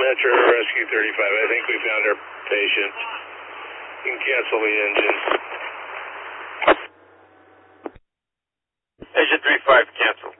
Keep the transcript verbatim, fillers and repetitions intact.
Metro Rescue thirty-five. I think we found our patient. You can cancel the engine. Agent three five, cancel.